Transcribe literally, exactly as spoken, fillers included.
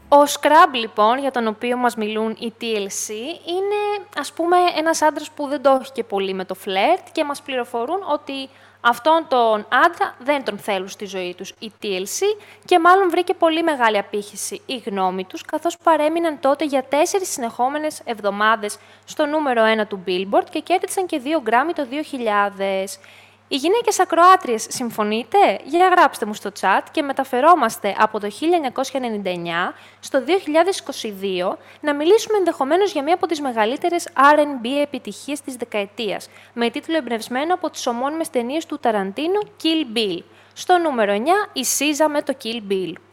Ο Scrub, λοιπόν, για τον οποίο μας μιλούν οι τι ελ σι, είναι, ας πούμε, ένας άντρας που δεν το έχει και πολύ με το φλερτ και μας πληροφορούν ότι αυτόν τον άντρα δεν τον θέλουν στη ζωή τους οι τι ελ σι και μάλλον βρήκε πολύ μεγάλη απήχηση η γνώμη τους, καθώς παρέμειναν τότε για τέσσερις συνεχόμενες εβδομάδες στο νούμερο ένα του Billboard και κέρδισαν και δύο Grammy το δύο χιλιάδες. Οι γυναίκες ακροάτριες, συμφωνείτε? Για γράψτε μου στο chat και μεταφερόμαστε από το χίλια εννιακόσια ενενήντα εννιά στο δύο χιλιάδες είκοσι δύο να μιλήσουμε ενδεχομένως για μία από τις μεγαλύτερες αρ εντ μπι επιτυχίες της δεκαετίας, με τίτλο εμπνευσμένο από τις ομώνυμες ταινίες του Ταραντίνο Kill Bill. Στο νούμερο εννιά η Σίζα με το Kill Bill.